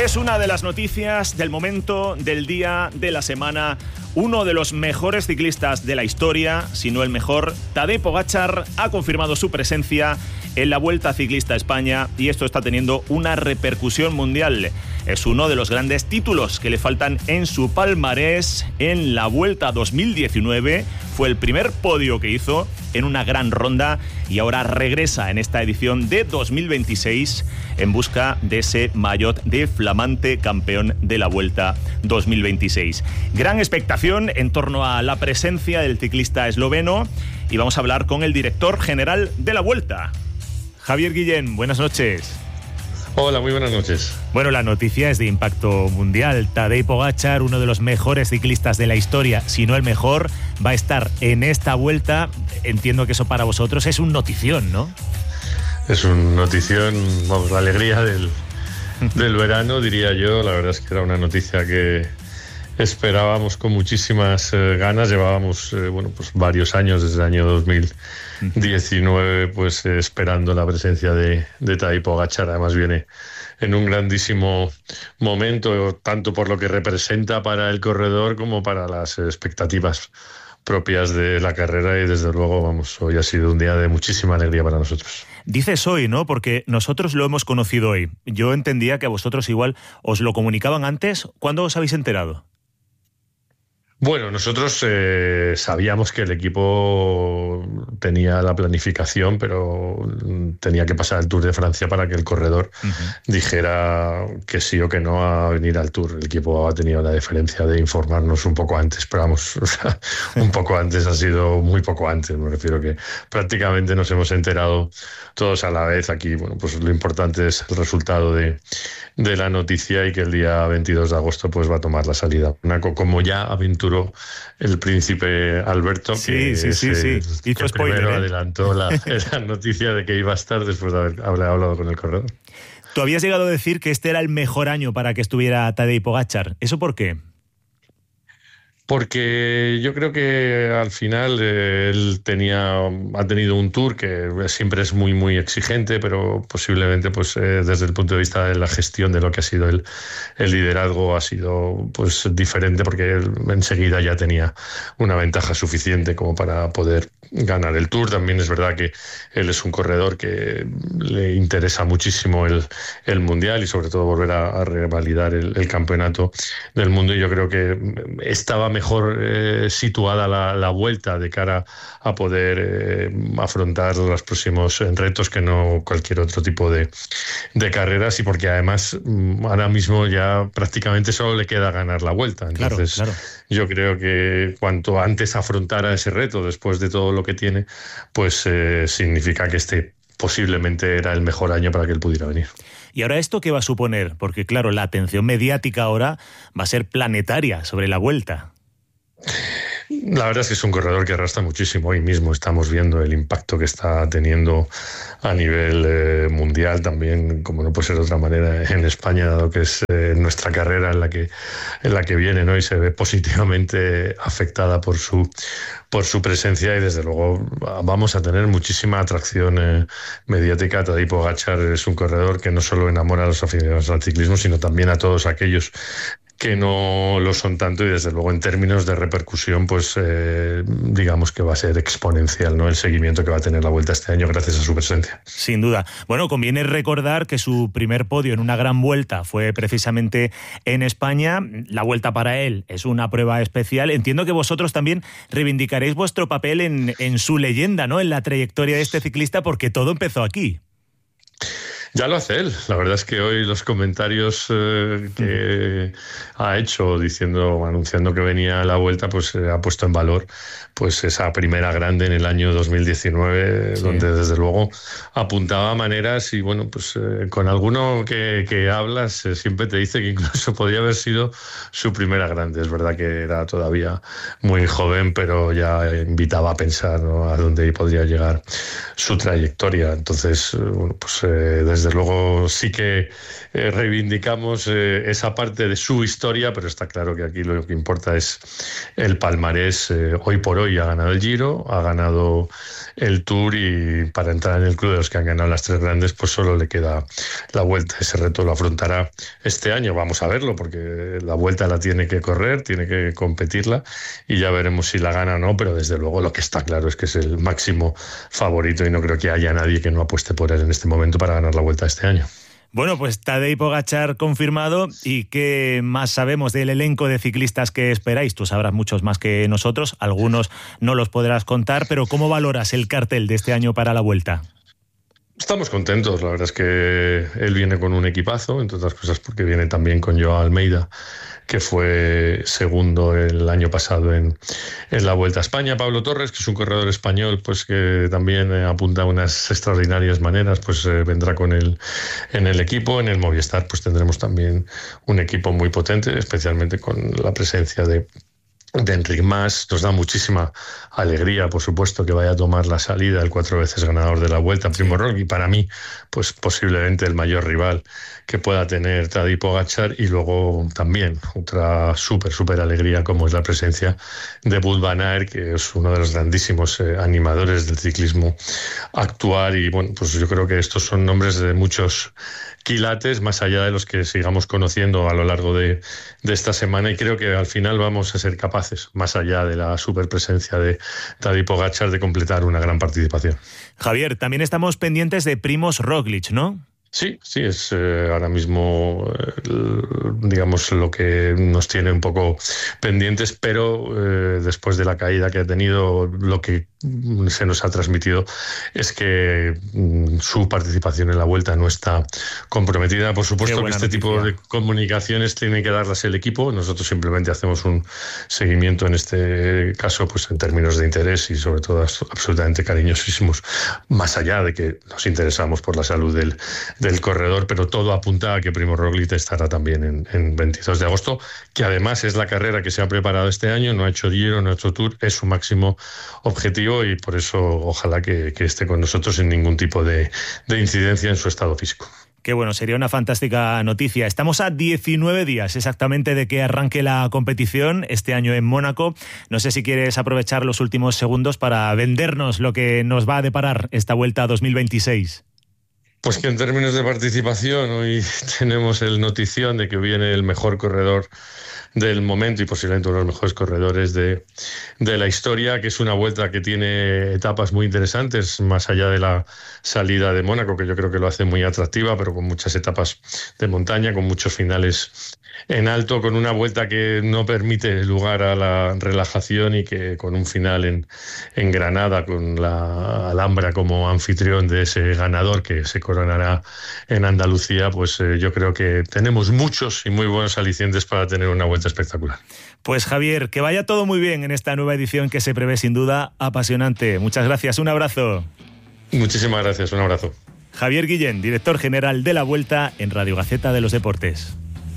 Es una de las noticias del momento, del día, de la semana. Uno de los mejores ciclistas de la historia, si no el mejor, Tadej Pogačar, ha confirmado su presencia en la Vuelta Ciclista a España y esto está teniendo una repercusión mundial. Es uno de los grandes títulos que le faltan en su palmarés. En la Vuelta 2019 fue el primer podio que hizo en una gran ronda y ahora regresa en esta edición de 2026 en busca de ese maillot de flamante campeón de la Vuelta 2026. Gran expectación en torno a la presencia del ciclista esloveno y vamos a hablar con el director general de la Vuelta, Javier Guillén. Buenas noches. Hola, muy buenas noches. Bueno, la noticia es de impacto mundial. Tadej Pogačar, uno de los mejores ciclistas de la historia, si no el mejor, va a estar en esta Vuelta. Entiendo que eso para vosotros es un notición, ¿no? Es un notición, vamos, la alegría del verano, diría yo. La verdad es que era una noticia que esperábamos con muchísimas ganas. Llevábamos pues varios años, desde el año 2019, pues esperando la presencia de Tadej Pogačar. Además viene en un grandísimo momento, tanto por lo que representa para el corredor como para las expectativas propias de la carrera, y desde luego, vamos, hoy ha sido un día de muchísima alegría para nosotros. Dices hoy, ¿no? Porque nosotros lo hemos conocido hoy. Yo entendía que a vosotros igual os lo comunicaban antes. ¿Cuándo os habéis enterado? Bueno, nosotros sabíamos que el equipo tenía la planificación, pero tenía que pasar el Tour de Francia para que el corredor dijera que sí o que no a venir al Tour. El equipo ha tenido la deferencia de informarnos un poco antes, pero vamos, un poco antes ha sido muy poco antes. Me refiero que prácticamente nos hemos enterado todos a la vez. Aquí, bueno, pues lo importante es el resultado de la noticia y que el día 22 de agosto pues va a tomar la salida. Como ya aventuró el príncipe Alberto, que primero adelantó la noticia de que iba a estar después de haber hablado con el corredor. Tú habías llegado a decir que este era el mejor año para que estuviera Tadej Pogačar. ¿Eso por qué? Porque yo creo que al final él ha tenido un Tour que siempre es muy muy exigente, pero posiblemente pues desde el punto de vista de la gestión de lo que ha sido el liderazgo ha sido pues diferente, porque él enseguida ya tenía una ventaja suficiente como para poder ganar el Tour. También es verdad que él es un corredor que le interesa muchísimo el Mundial y sobre todo volver a revalidar el campeonato del mundo, y yo creo que estaba mejor situada la Vuelta de cara a poder afrontar los próximos retos que no cualquier otro tipo de carreras, y porque además ahora mismo ya prácticamente solo le queda ganar la Vuelta. Entonces claro. Yo creo que cuanto antes afrontara ese reto después de todo lo que tiene, pues significa que posiblemente era el mejor año para que él pudiera venir. ¿Y ahora esto qué va a suponer? Porque claro, la atención mediática ahora va a ser planetaria sobre la Vuelta. La verdad es que es un corredor que arrastra muchísimo. Hoy mismo estamos viendo el impacto que está teniendo a nivel mundial, también, como no puede ser de otra manera, en España, dado que es nuestra carrera en la que viene, ¿no? Y se ve positivamente afectada por su presencia, y desde luego vamos a tener muchísima atracción mediática. Tadej Pogačar es un corredor que no solo enamora a los aficionados al ciclismo, sino también a todos aquellos que no lo son tanto, y desde luego en términos de repercusión pues digamos que va a ser exponencial, ¿no?, el seguimiento que va a tener la Vuelta este año gracias a su presencia. Sin duda. Bueno, conviene recordar que su primer podio en una gran Vuelta fue precisamente en España. La Vuelta para él es una prueba especial. Entiendo que vosotros también reivindicaréis vuestro papel en su leyenda, ¿no?, en la trayectoria de este ciclista, porque todo empezó aquí. Ya lo hace él. La verdad es que hoy los comentarios que ha hecho anunciando que venía a la Vuelta, pues ha puesto en valor pues esa primera grande en el año 2019, sí, donde desde luego apuntaba maneras, y bueno, pues con alguno que hablas siempre te dice que incluso podía haber sido su primera grande. Es verdad que era todavía muy joven, pero ya invitaba a pensar, ¿no?, a dónde podría llegar su trayectoria. Entonces, bueno, pues desde desde luego sí que reivindicamos esa parte de su historia, pero está claro que aquí lo que importa es el palmarés. Hoy por hoy ha ganado el Giro, ha ganado el Tour, y para entrar en el club de los que han ganado las 3 grandes, pues solo le queda la Vuelta. Ese reto lo afrontará este año, vamos a verlo, porque la Vuelta la tiene que correr, tiene que competirla, y ya veremos si la gana o no, pero desde luego lo que está claro es que es el máximo favorito, y no creo que haya nadie que no apueste por él en este momento para ganar la Vuelta este año. Bueno, pues Tadej Pogačar confirmado. ¿Y qué más sabemos del elenco de ciclistas que esperáis? Tú sabrás muchos más que nosotros, algunos no los podrás contar, pero ¿cómo valoras el cartel de este año para la Vuelta? Estamos contentos, la verdad es que él viene con un equipazo, entre otras cosas porque viene también con Joao Almeida, que fue segundo el año pasado en la Vuelta a España. Pablo Torres, que es un corredor español, pues que también apunta a unas extraordinarias maneras, pues vendrá con él en el equipo. En el Movistar pues tendremos también un equipo muy potente, especialmente con la presencia de Enric Mas. Nos da muchísima alegría, por supuesto, que vaya a tomar la salida el 4 veces ganador de la Vuelta, Primož Roglič, y para mí, pues posiblemente el mayor rival que pueda tener Tadej Pogačar. Y luego también otra súper alegría, como es la presencia de Wout van Aert, que es uno de los grandísimos animadores del ciclismo actual. Y bueno, pues yo creo que estos son nombres de muchos quilates, más allá de los que sigamos conociendo a lo largo de esta semana, y creo que al final vamos a ser capaces, más allá de la superpresencia de Tadej Pogačar, de completar una gran participación. Javier, también estamos pendientes de Primož Roglič, ¿no? Sí, es ahora mismo, digamos, lo que nos tiene un poco pendientes, pero después de la caída que ha tenido, lo que se nos ha transmitido es que su participación en la Vuelta no está comprometida. Por supuesto que este tipo de comunicaciones tiene que darlas el equipo. Nosotros simplemente hacemos un seguimiento, en este caso, pues en términos de interés, y sobre todo absolutamente cariñosísimos, más allá de que nos interesamos por la salud del corredor, pero todo apunta a que Primož Roglič estará también en 22 de agosto, que además es la carrera que se ha preparado este año. No ha hecho Giro, no ha hecho Tour, es su máximo objetivo, y por eso ojalá que esté con nosotros sin ningún tipo de incidencia en su estado físico. Qué bueno, sería una fantástica noticia. Estamos a 19 días exactamente de que arranque la competición este año en Mónaco. No sé si quieres aprovechar los últimos segundos para vendernos lo que nos va a deparar esta Vuelta 2026. Pues que en términos de participación hoy tenemos el notición de que viene el mejor corredor del momento y posiblemente uno de los mejores corredores de la historia, que es una Vuelta que tiene etapas muy interesantes, más allá de la salida de Mónaco, que yo creo que lo hace muy atractiva, pero con muchas etapas de montaña, con muchos finales en alto, con una Vuelta que no permite lugar a la relajación, y que con un final en Granada, con la Alhambra como anfitrión de ese ganador que se coronará en Andalucía, pues yo creo que tenemos muchos y muy buenos alicientes para tener una Vuelta espectacular. Pues Javier, que vaya todo muy bien en esta nueva edición que se prevé sin duda apasionante. Muchas gracias, un abrazo. Muchísimas gracias, un abrazo. Javier Guillén, director general de la Vuelta en Radio Gaceta de los Deportes.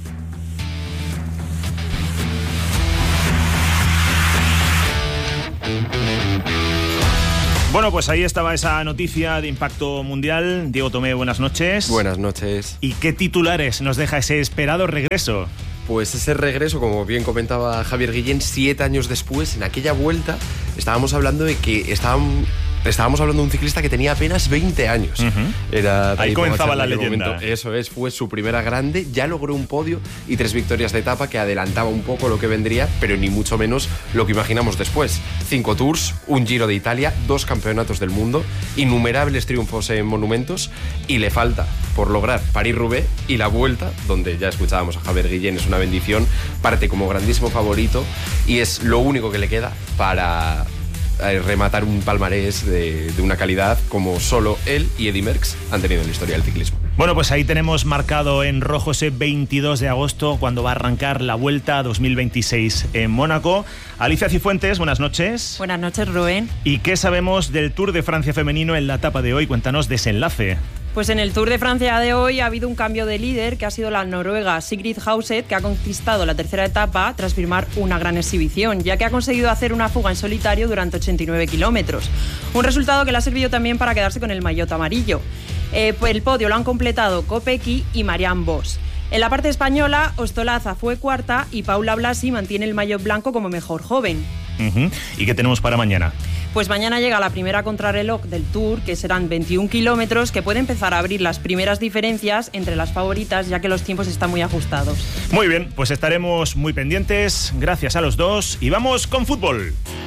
Bueno, pues ahí estaba esa noticia de impacto mundial. Diego Tomé, buenas noches. Buenas noches. ¿Y qué titulares nos deja ese esperado regreso? Pues ese regreso, como bien comentaba Javier Guillén, 7 años después, en aquella Vuelta, estábamos hablando de que estábamos hablando de un ciclista que tenía apenas 20 años. Ahí comenzaba la leyenda. Momento. Eso es, fue su primera grande, ya logró un podio y 3 victorias de etapa, que adelantaba un poco lo que vendría, pero ni mucho menos lo que imaginamos después. 5 Tours, un Giro de Italia, 2 campeonatos del mundo, innumerables triunfos en monumentos, y le falta por lograr París-Roubaix y la Vuelta, donde ya escuchábamos a Javier Guillén, es una bendición, parte como grandísimo favorito, y es lo único que le queda para rematar un palmarés de una calidad como solo él y Eddy Merckx han tenido en la historia del ciclismo. Bueno, pues ahí tenemos marcado en rojo ese 22 de agosto, cuando va a arrancar la Vuelta 2026 en Mónaco. Alicia Cifuentes, buenas noches. Buenas noches, Rubén. ¿Y qué sabemos del Tour de Francia femenino en la etapa de hoy? Cuéntanos desenlace. Pues en el Tour de Francia de hoy ha habido un cambio de líder, que ha sido la noruega Sigrid Hauseth, que ha conquistado la tercera etapa tras firmar una gran exhibición, ya que ha conseguido hacer una fuga en solitario durante 89 kilómetros. Un resultado que le ha servido también para quedarse con el maillot amarillo. El podio lo han completado Kopecky y Marianne Vos. En la parte española, Ostolaza fue cuarta y Paula Blasi mantiene el maillot blanco como mejor joven. ¿Y qué tenemos para mañana? Pues mañana llega la primera contrarreloj del Tour, que serán 21 kilómetros, que puede empezar a abrir las primeras diferencias entre las favoritas, ya que los tiempos están muy ajustados. Muy bien, pues estaremos muy pendientes. Gracias a los dos y vamos con fútbol.